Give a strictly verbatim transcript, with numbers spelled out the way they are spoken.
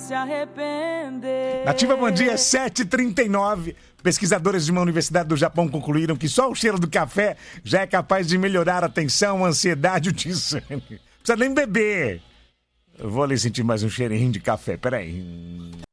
se arrepender. Nativa, bom dia, sete e trinta e nove. Pesquisadores de uma universidade do Japão concluíram que só o cheiro do café já é capaz de melhorar a tensão, a ansiedade e o desânimo. Não precisa nem beber. Eu vou ali sentir mais um cheirinho de café, peraí.